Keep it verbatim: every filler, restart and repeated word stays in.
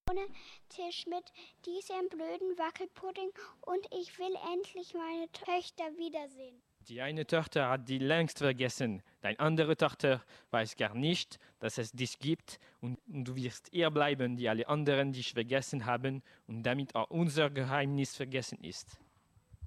ohne Tisch mit diesem blöden Wackelpudding und ich will endlich meine Töchter wiedersehen. Die eine Tochter hat die längst vergessen. Deine andere Tochter weiß gar nicht, dass es dich gibt und du wirst ihr bleiben, die alle anderen dich vergessen haben und damit auch unser Geheimnis vergessen ist.